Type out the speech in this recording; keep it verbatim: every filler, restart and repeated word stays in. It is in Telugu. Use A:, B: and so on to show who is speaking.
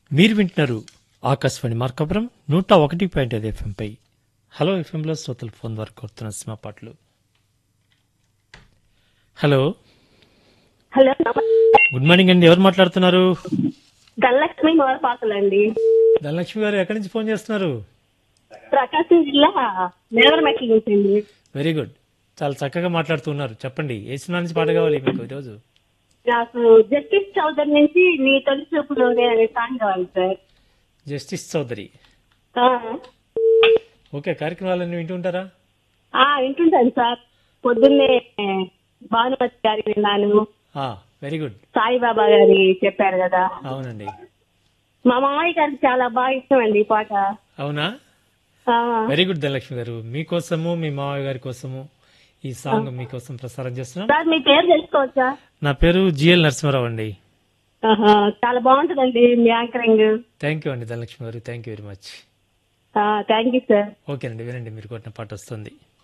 A: మీరు వింటున్నారు ఆకాశవాణి మార్కాపురం నూట ఒకటి పాయింట్ ఐదు ఎఫ్ఎంపై. హలో ఎఫ్ఎంలో శ్రోతలు ఫోన్ ద్వారా కోరుతున్న సినిమా పాటలు. హలో
B: హలో
A: గుడ్ మార్నింగ్ అండి, ఎవరు మాట్లాడుతున్నారు?
B: ధనలక్ష్మి మోరపాకులండి.
A: ధనలక్ష్మి గారు ఎక్కడి నుంచి ఫోన్ చేస్తున్నారు?
B: ప్రకాశం జిల్లా నేవరమెట్ల నుంచి అండి.
A: వెరీ గుడ్, చాలా చక్కగా మాట్లాడుతున్నారు. చెప్పండి, ఏ సినిమా నుంచి పాట కావాలి మీకు ఈరోజు?
B: నాకు జస్టిస్ చౌదరి నుంచి నీ తొలి చూపులోనే అనే సాంగ్ కావాలి సార్.
A: జస్టిస్ చౌదరి.
B: ఆ,
A: ఓకే, కార్యక్రమాలన్నీ వింటూ ఉంటారా?
B: ఆ, వింటుంటాను సార్. పొద్దున్నే భానుమతి గారి విన్నాను,
A: వెరీ గుడ్.
B: సాయిబాబా గారి చెప్పారు కదా.
A: అవునండి.
B: మా మామయ్య గారికి చాలా బాగా ఇష్టం అండి ఈ పాట.
A: అవునా?
B: ఆ,
A: వెరీ గుడ్ ధనలక్ష్మి గారు, మీకోసము మీ మావయ్య గారి కోసము ఈ సాంగ్ మీకోసం ప్రసారం చేస్తున్నాం.
B: సార్ మీ పేరు తెలుసుకోవచ్చా?
A: నా పేరు జిఎల్ నరసింహారావు అండి.
B: ఆహా, చాలా బాగుంటుందండి మీ యాంకరింగ్.
A: థ్యాంక్ యూ అండి ధనలక్ష్మి గారు, thank you very much.
B: Thank you sir.
A: ఓకేనండి, వినండి, మీరు కొట్టిన పాట వస్తుంది.